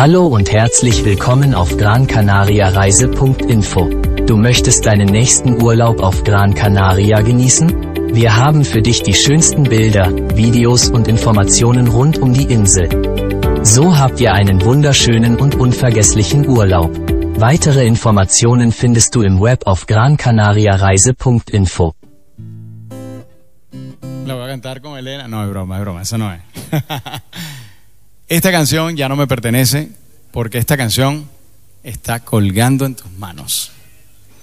Hallo und herzlich willkommen auf GranCanariaReise.info. Du möchtest deinen nächsten Urlaub auf Gran Canaria genießen? Wir haben für dich die schönsten Bilder, Videos und Informationen rund um die Insel. So habt ihr einen wunderschönen und unvergesslichen Urlaub. Weitere Informationen findest du im Web auf GranCanariaReise.info. La voy a cantar con Elena. No, es broma, eso no es. Esta canción ya no me pertenece porque esta canción está colgando en tus manos.